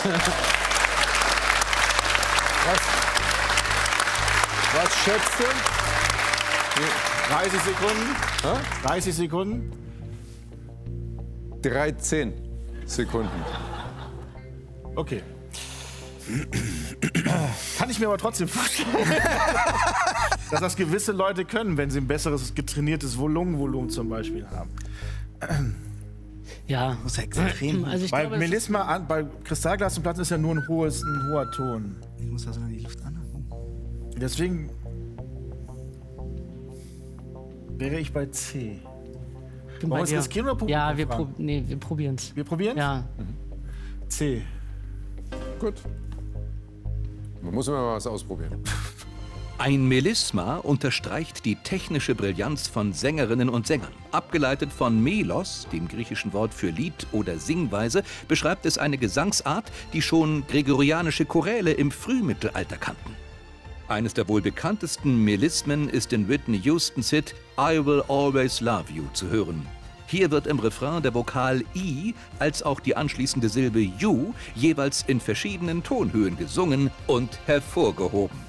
Was schätzt du? 30 Sekunden. 30 Sekunden. 13 Sekunden. Okay. Kann ich mir aber trotzdem vorstellen, dass das gewisse Leute können, wenn sie ein besseres getrainiertes Lungenvolumen zum Beispiel haben. Ja, Das ist extrem. also ich Bei glaube, Melisma, bei Kristallglas und Platten ist ja nur ein hoher Ton. Ich muss also die Luft anhalten. Deswegen wäre ich bei C. bin Wollen bei wir es dir. riskieren oder Ja, wir probieren? probieren es. Wir probieren? Ja. C. Gut. Man muss immer was ausprobieren. Ein Melisma unterstreicht die technische Brillanz von Sängerinnen und Sängern. Abgeleitet von Melos, dem griechischen Wort für Lied oder Singweise, beschreibt es eine Gesangsart, die schon gregorianische Choräle im Frühmittelalter kannten. Eines der wohl bekanntesten Melismen ist in Whitney Houstons Hit I Will Always Love You zu hören. Hier wird im Refrain der Vokal I als auch die anschließende Silbe You jeweils in verschiedenen Tonhöhen gesungen und hervorgehoben.